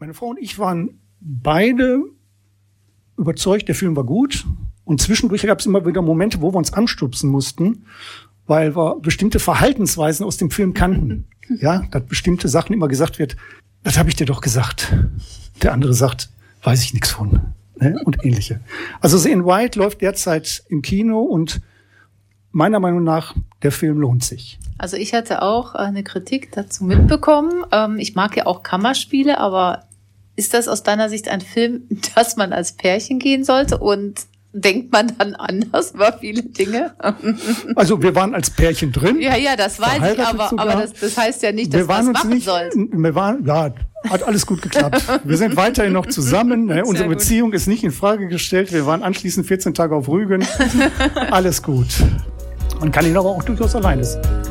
Meine Frau und ich waren beide überzeugt, der Film war gut. Und zwischendurch gab es immer wieder Momente, wo wir uns anstupsen mussten, weil wir bestimmte Verhaltensweisen aus dem Film kannten. Ja, dass bestimmte Sachen immer gesagt wird, das habe ich dir doch gesagt. Der andere sagt, weiß ich nichts von. Ne? Und ähnliche. Also The in White läuft derzeit im Kino und meiner Meinung nach, der Film lohnt sich. Also ich hatte auch eine Kritik dazu mitbekommen. Ich mag ja auch Kammerspiele, aber ist das aus deiner Sicht ein Film, dass man als Pärchen gehen sollte und denkt man dann anders über viele Dinge? Also wir waren als Pärchen drin. Ja, das weiß ich, aber das heißt ja nicht, dass wir das machen sollten. Hat alles gut geklappt. Wir sind weiterhin noch zusammen. Unsere Beziehung ist nicht in Frage gestellt. Wir waren anschließend 14 Tage auf Rügen. Alles gut. Man kann ihn aber auch durchaus alleine sehen.